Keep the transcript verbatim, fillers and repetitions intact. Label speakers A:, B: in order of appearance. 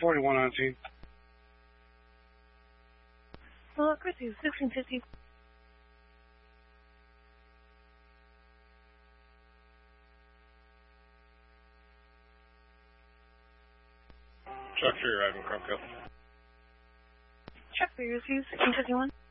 A: forty-one nineteen.
B: Hello, Chrissy, sixteen fifty.
C: Chuck three arriving, Crumco.
B: Chuck three, receive sixteen fifty-one.